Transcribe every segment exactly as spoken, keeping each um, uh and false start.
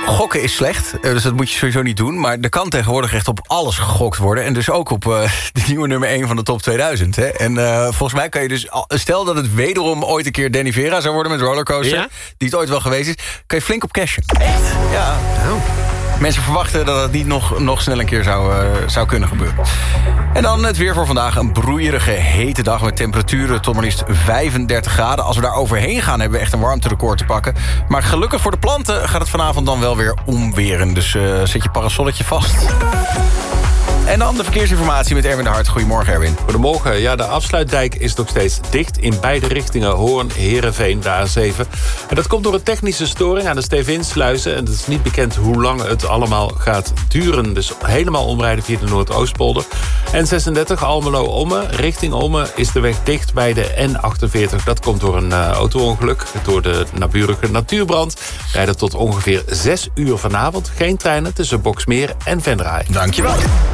Gokken is slecht, dus dat moet je sowieso niet doen. Maar er kan tegenwoordig echt op alles gegokt worden. En dus ook op uh, de nieuwe nummer één van de top tweeduizend. Hè. En uh, volgens mij kan je dus... Stel dat het wederom ooit een keer Danny Vera zou worden met Rollercoaster. Ja? Die het ooit wel geweest is. Kan je flink op cashen. Echt? Ja. Oh. Mensen verwachten dat het niet nog, nog snel een keer zou, uh, zou kunnen gebeuren. En dan het weer voor vandaag. Een broeierige, hete dag met temperaturen tot maar liefst vijfendertig graden. Als we daar overheen gaan, hebben we echt een warmterecord te pakken. Maar gelukkig voor de planten gaat het vanavond dan wel weer omweren. Dus uh, zet je parasolletje vast. En dan de verkeersinformatie met Erwin de Hart. Goedemorgen, Erwin. Goedemorgen. Ja, de afsluitdijk is nog steeds dicht in beide richtingen. Hoorn, Heerenveen, de A zeven. En dat komt door een technische storing aan de Stevinsluizen. En het is niet bekend hoe lang het allemaal gaat duren. Dus helemaal omrijden via de Noordoostpolder. N zesendertig Almelo-Omme. Richting Omme is de weg dicht bij de N achtenveertig. Dat komt door een uh, auto-ongeluk. Door de naburige natuurbrand. Rijden tot ongeveer zes uur vanavond. Geen treinen tussen Boxmeer en Venray. Dankjewel.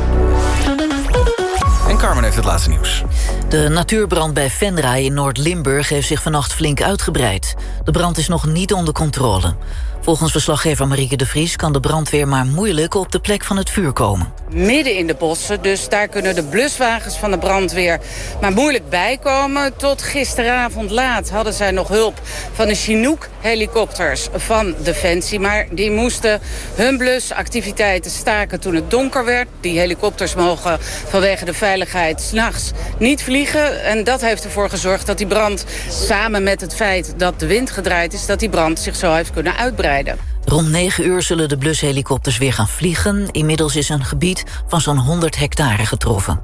En Carmen heeft het laatste nieuws. De natuurbrand bij Venray in Noord-Limburg heeft zich vannacht flink uitgebreid. De brand is nog niet onder controle. Volgens verslaggever Marieke de Vries kan de brandweer maar moeilijk op de plek van het vuur komen. Midden in de bossen, dus daar kunnen de bluswagens van de brandweer maar moeilijk bijkomen. Tot gisteravond laat hadden zij nog hulp van de Chinook-helikopters van Defensie. Maar die moesten hun blusactiviteiten staken toen het donker werd. Die helikopters mogen vanwege de veiligheid 's nachts niet vliegen. En dat heeft ervoor gezorgd dat die brand, samen met het feit dat de wind gedraaid is, dat die brand zich zo heeft kunnen uitbreiden. Rond negen uur zullen de blushelikopters weer gaan vliegen. Inmiddels is een gebied van zo'n honderd hectare getroffen.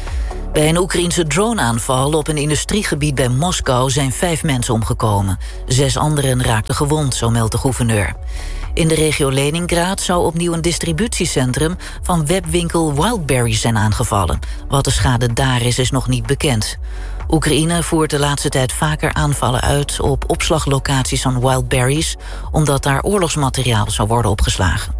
Bij een Oekraïense droneaanval op een industriegebied bij Moskou zijn vijf mensen omgekomen. Zes anderen raakten gewond, zo meldt de gouverneur. In de regio Leningrad zou opnieuw een distributiecentrum van webwinkel Wildberries zijn aangevallen. Wat de schade daar is, is nog niet bekend. Oekraïne voert de laatste tijd vaker aanvallen uit op opslaglocaties van Wildberries, omdat daar oorlogsmateriaal zou worden opgeslagen.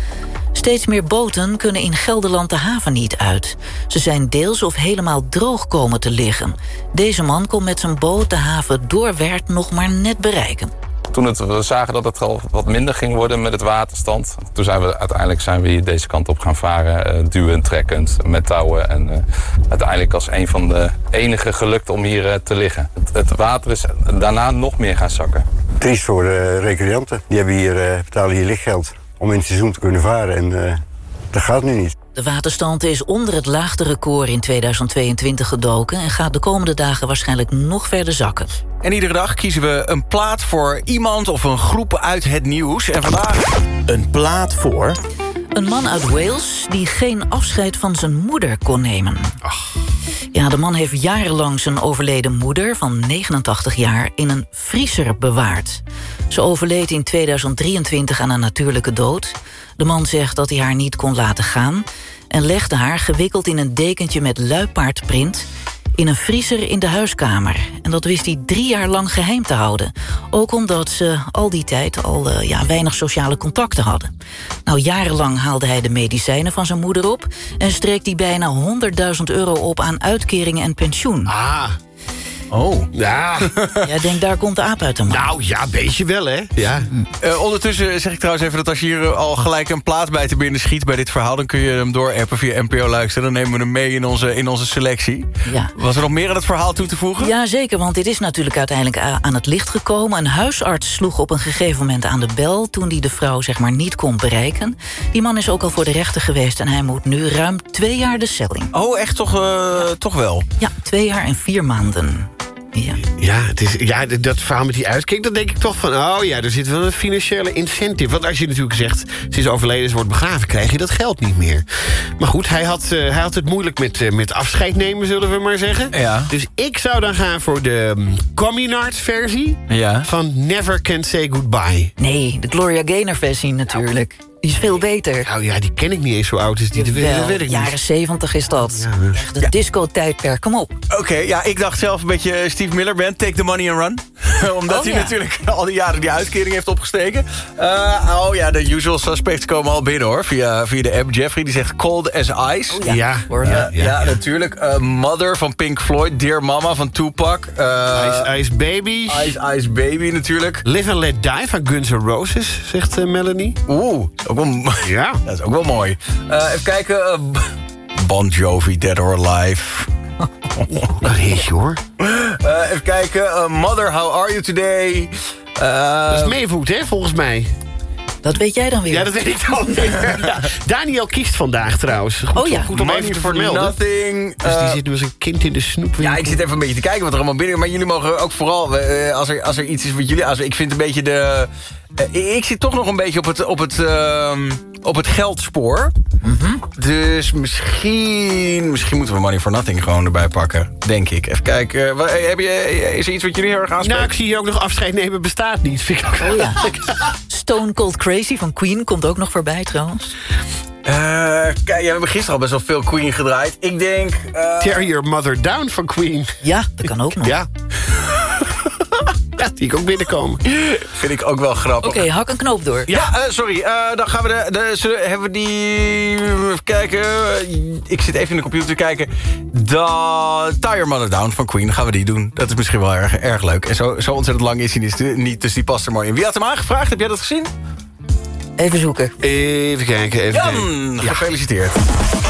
Steeds meer boten kunnen in Gelderland de haven niet uit. Ze zijn deels of helemaal droog komen te liggen. Deze man kon met zijn boot de haven Doorwerth nog maar net bereiken. Toen het, we zagen dat het al wat minder ging worden met het waterstand, toen zijn we uiteindelijk zijn we hier deze kant op gaan varen, uh, duwend, trekkend, met touwen. En uh, uiteindelijk als een van de enige gelukt om hier uh, te liggen. Het, het water is daarna nog meer gaan zakken. Triest voor de recreanten. Die hebben hier, uh, betalen hier lichtgeld om in het seizoen te kunnen varen. En uh, dat gaat nu niet. De waterstand is onder het laagste record in tweeduizend tweeëntwintig gedoken en gaat de komende dagen waarschijnlijk nog verder zakken. En iedere dag kiezen we een plaat voor iemand of een groep uit het nieuws. En vandaag een plaat voor... Een man uit Wales die geen afscheid van zijn moeder kon nemen. Ach. Ja, de man heeft jarenlang zijn overleden moeder van negenentachtig jaar in een vriezer bewaard. Ze overleed in tweeduizend drieëntwintig aan een natuurlijke dood. De man zegt dat hij haar niet kon laten gaan en legde haar gewikkeld in een dekentje met luipaardprint in een vriezer in de huiskamer. En dat wist hij drie jaar lang geheim te houden. Ook omdat ze al die tijd al uh, ja, weinig sociale contacten hadden. Nou, jarenlang haalde hij de medicijnen van zijn moeder op en streek hij bijna honderdduizend euro op aan uitkeringen en pensioen. Ah. Oh. Ja. Ja, denk, daar komt de aap uit de man. Nou, ja, beetje wel, hè? Ja. Uh, ondertussen zeg ik trouwens even dat als je hier al gelijk een plaat bij te binnen schiet bij dit verhaal, dan kun je hem doorappen via N P O Luisteren. Dan nemen we hem mee in onze, in onze selectie. Ja. Was er nog meer aan het verhaal toe te voegen? Ja, zeker, want dit is natuurlijk uiteindelijk aan het licht gekomen. Een huisarts sloeg op een gegeven moment aan de bel toen hij de vrouw zeg maar niet kon bereiken. Die man is ook al voor de rechter geweest en hij moet nu ruim twee jaar de cel in. Oh, echt toch, uh, ja. toch wel? Ja, twee jaar en vier maanden. Ja, ja, het is, ja, dat verhaal met die uitkering, dan denk ik toch van, oh ja, er zit wel een financiële incentive. Want als je natuurlijk zegt, sinds overleden is wordt begraven, krijg je dat geld niet meer. Maar goed, hij had, uh, hij had het moeilijk met, uh, met afscheid nemen, zullen we maar zeggen. Ja. Dus ik zou dan gaan voor de um, Communard-versie ja. van Never Can Say Goodbye. Nee, de Gloria Gaynor-versie natuurlijk. Die is veel beter. Nou ja, die ken ik niet eens, zo oud is die. Dat weet, dat weet ik niet. Jaren zeventig is dat. Ja, echt de ja. disco-tijdperk, kom op. Oké, okay, ja, ik dacht zelf een beetje Steve Miller Band, Take the Money and Run. Omdat Oh, hij ja. natuurlijk al die jaren die uitkering heeft opgesteken. Uh, oh ja, de usual suspects komen al binnen hoor. Via, via de app. Jeffrey die zegt cold as ice. Oh, ja. Ja, Hoor. Ja, ja, ja, natuurlijk. Uh, Mother van Pink Floyd. Dear Mama van Tupac. Uh, Ice, Ice Baby. Ice Ice Baby natuurlijk. Live and Let Die van Guns N' Roses, zegt uh, Melanie. Oeh, ook wel, Ja. dat is ook wel mooi. Uh, even kijken. Uh, Bon Jovi, Dead or Alive. Dat is hoor. Uh, even kijken. Uh, Mother, how are you today? Uh, Dat is Maywood, hè, volgens mij. Dat weet jij dan weer. Ja, dat weet ik dan weer. Ja. Daniel kiest vandaag trouwens. Goed, Oh ja. goed om Money even te for vermelden. Nothing. Dus die Uh, zit nu als een kind in de snoep. Ja, ik zit even een beetje te kijken wat er allemaal binnen is. Maar jullie mogen ook vooral, uh, als, er, als er iets is wat jullie... Als, ik vind een beetje de... Uh, ik zit toch nog een beetje op het, op het, uh, op het geldspoor. Mm-hmm. Dus misschien... Misschien moeten we Money for Nothing gewoon erbij pakken. Denk ik. Even kijken. Uh, wat- heb je, is er iets wat jullie heel erg aanspreekt? Nou, ik zie hier ook nog afscheid nemen bestaat niet. Vind ik ook Oh ja. Stone Cold Crazy van Queen komt ook nog voorbij trouwens. Uh, kijk, ja, we hebben gisteren al best wel veel Queen gedraaid. Ik denk... Uh, Tear Your Mother Down van Queen. Ja, dat kan ook nog. Ja. Ja, die ik ook binnenkomen. vind ik ook wel grappig. Oké, hak een knoop door. Ja, uh, sorry. Uh, dan gaan we de... de zullen, hebben we die... Even kijken. Ik zit even in de computer te kijken. De Tire Mother Down van Queen. Dan gaan we die doen. Dat is misschien wel erg, erg leuk. En zo, zo ontzettend lang is hij niet, niet. Dus die past er mooi in. Wie had hem aangevraagd? Heb jij dat gezien? Even zoeken. Even kijken, even Jan, kijken. Ja. gefeliciteerd.